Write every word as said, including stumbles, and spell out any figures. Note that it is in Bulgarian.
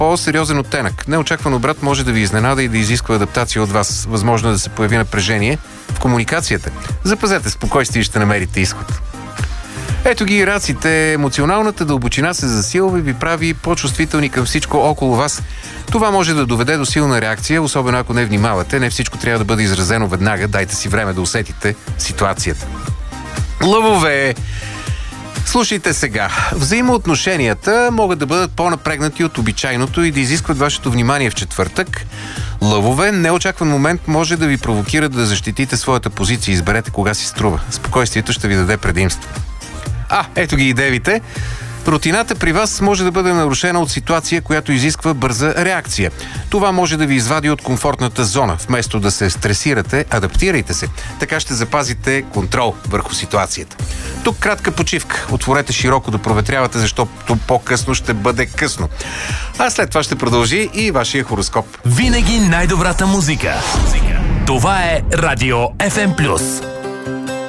по-сериозен оттенък. Неочакван обрат може да ви изненада и да изисква адаптация от вас. Възможно е да се появи напрежение в комуникацията. Запазете спокойствие и ще намерите изход. Ето ги и раците. Емоционалната дълбочина се засилва и ви прави по-чувствителни към всичко около вас. Това може да доведе до силна реакция, особено ако не внимавате. Не всичко трябва да бъде изразено веднага. Дайте си време да усетите ситуацията. Лъвове! Слушайте сега. Взаимоотношенията могат да бъдат по-напрегнати от обичайното и да изискват вашето внимание в четвъртък. Лъвове, неочакван момент може да ви провокира да защитите своята позиция. Изберете кога си струва. Спокойствието ще ви даде предимство. А, ето ги и девите. Рутината при вас може да бъде нарушена от ситуация, която изисква бърза реакция. Това може да ви извади от комфортната зона. Вместо да се стресирате, адаптирайте се. Така ще запазите контрол върху ситуацията. Тук кратка почивка. Отворете широко да проветрявате, защото по-късно ще бъде късно. А след това ще продължи и вашия хороскоп. Винаги най-добрата музика. Това е Радио Еф Ем Плюс.